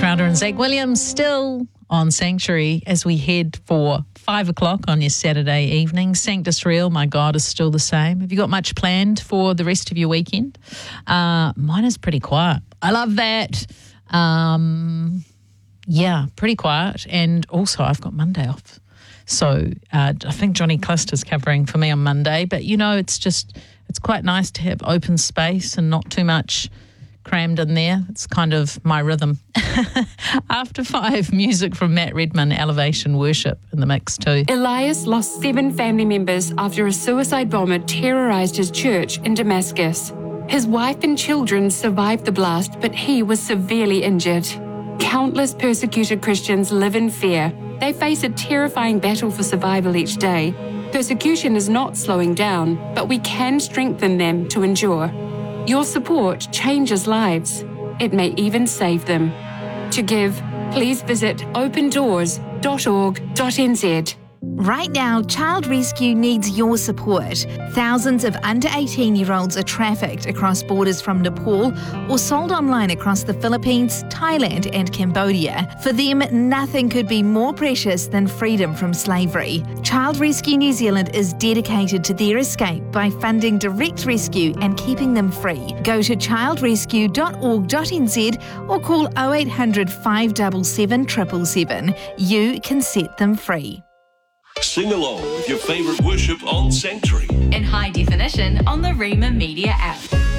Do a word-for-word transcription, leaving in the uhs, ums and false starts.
Crowder and Zach Williams still on Sanctuary as we head for five o'clock on your Saturday evening. Sanctus Real, my God, is still the same. Have you got much planned for the rest of your weekend? Uh, mine is pretty quiet. I love that. Um, yeah, pretty quiet. And also I've got Monday off. So uh, I think Johnny Cluster's covering for me on Monday. But, you know, it's just, it's quite nice to have open space and not too much crammed in there. It's kind of my rhythm. After five, music from Matt Redman, Elevation Worship in the mix too. Elias lost seven family members after a suicide bomber terrorized his church in Damascus. His wife and children survived the blast, but he was severely injured. Countless persecuted Christians live in fear. They face a terrifying battle for survival each day. Persecution is not slowing down, but we can strengthen them to endure. Your support changes lives. It may even save them. To give, please visit open doors dot org dot n z. Right now, Child Rescue needs your support. Thousands of under eighteen-year-olds are trafficked across borders from Nepal or sold online across the Philippines, Thailand and Cambodia. For them, nothing could be more precious than freedom from slavery. Child Rescue New Zealand is dedicated to their escape by funding direct rescue and keeping them free. Go to child rescue dot org dot n z or call oh eight hundred, five seven seven, seven seven seven. You can set them free. Sing along with your favourite worship on Sanctuary. In high definition on the Rima Media app.